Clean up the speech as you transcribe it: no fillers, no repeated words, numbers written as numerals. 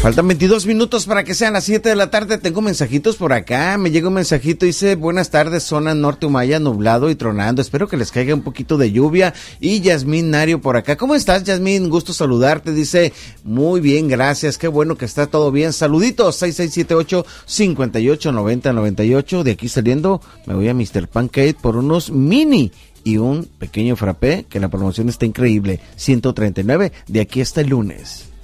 Faltan 22 minutos para que sean las 7 de la tarde. Tengo mensajitos por acá. Me llega un mensajito, dice: buenas tardes, zona norte Humaya, nublado y tronando. Espero que les caiga un poquito de lluvia. Y Yasmín Nario por acá. ¿Cómo estás, Yasmín? Gusto saludarte. Dice: muy bien, gracias. Qué bueno que está todo bien. Saluditos. 6678-589098. De aquí saliendo, me voy a Mr. Pancake por unos mini y un pequeño frappé, que la promoción está increíble. 139 de aquí hasta el lunes.